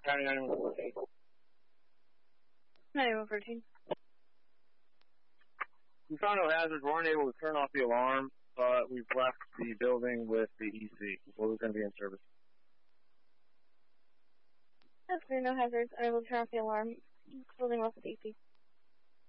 County 9114. 9114. We found no hazards. We weren't able to turn off the alarm, but we've left the building with the EC. We're going to be in service. That's clear, no hazards. Unable to turn off the alarm. Building off with EC.